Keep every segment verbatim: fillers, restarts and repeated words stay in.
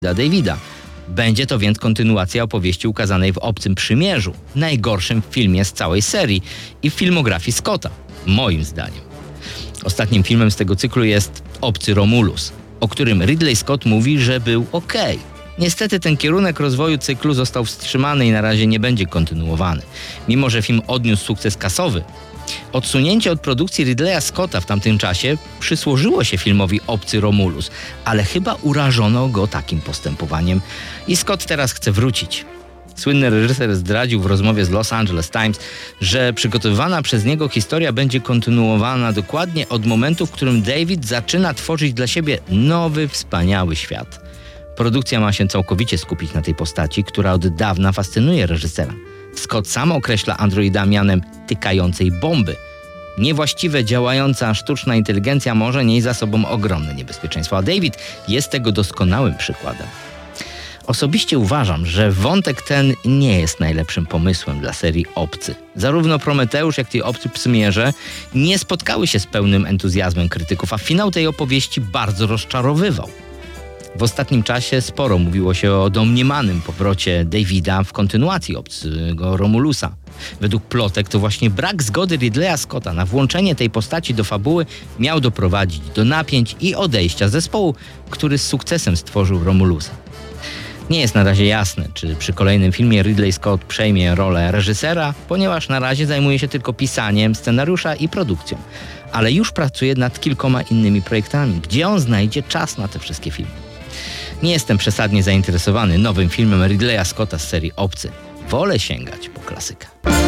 Davida. Będzie to więc kontynuacja opowieści ukazanej w Obcym Przymierzu, najgorszym filmie z całej serii i w filmografii Scotta, moim zdaniem. Ostatnim filmem z tego cyklu jest Obcy Romulus, o którym Ridley Scott mówi, że był okej. Niestety ten kierunek rozwoju cyklu został wstrzymany i na razie nie będzie kontynuowany, mimo że film odniósł sukces kasowy. Odsunięcie od produkcji Ridleya Scotta w tamtym czasie przysłużyło się filmowi Obcy Romulus, ale chyba urażono go takim postępowaniem i Scott teraz chce wrócić. Słynny reżyser zdradził w rozmowie z Los Angeles Times, że przygotowywana przez niego historia będzie kontynuowana dokładnie od momentu, w którym David zaczyna tworzyć dla siebie nowy, wspaniały świat. Produkcja ma się całkowicie skupić na tej postaci, która od dawna fascynuje reżysera. Scott sam określa androida mianem tykającej bomby. Niewłaściwie działająca sztuczna inteligencja może nieść za sobą ogromne niebezpieczeństwo, a David jest tego doskonałym przykładem. Osobiście uważam, że wątek ten nie jest najlepszym pomysłem dla serii Obcy. Zarówno Prometeusz, jak i Obcy Przymierze nie spotkały się z pełnym entuzjazmem krytyków, a finał tej opowieści bardzo rozczarowywał. W ostatnim czasie sporo mówiło się o domniemanym powrocie Davida w kontynuacji Obcego Romulusa. Według plotek to właśnie brak zgody Ridleya Scotta na włączenie tej postaci do fabuły miał doprowadzić do napięć i odejścia zespołu, który z sukcesem stworzył Romulusa. Nie jest na razie jasne, czy przy kolejnym filmie Ridley Scott przejmie rolę reżysera, ponieważ na razie zajmuje się tylko pisaniem scenariusza i produkcją, ale już pracuje nad kilkoma innymi projektami. Gdzie on znajdzie czas na te wszystkie filmy? Nie jestem przesadnie zainteresowany nowym filmem Ridleya Scotta z serii Obcy. Wolę sięgać po klasykę.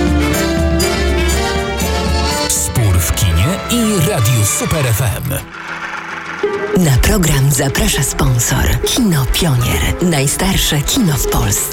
Spór w kinie i Radiu Super F M. Na program zaprasza sponsor. Kino Pionier. Najstarsze kino w Polsce.